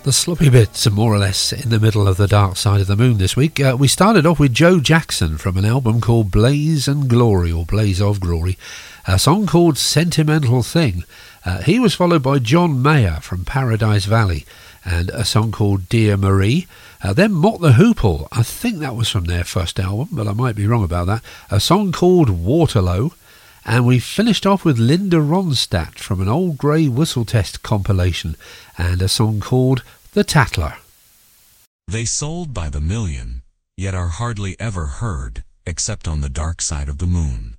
The sloppy bits are more or less in the middle of the dark side of the moon this week. We started off with Joe Jackson from an album called Blaze and Glory, or Blaze of Glory, a song called Sentimental Thing. He was followed by John Mayer from Paradise Valley and a song called Dear Marie. Then Mott the Hoople, I think that was from their first album, but I might be wrong about that, a song called Waterloo. And we finished off with Linda Ronstadt from an Old Grey Whistle Test compilation and a song called The Tattler. They sold by the million, yet are hardly ever heard, except on the dark side of the moon.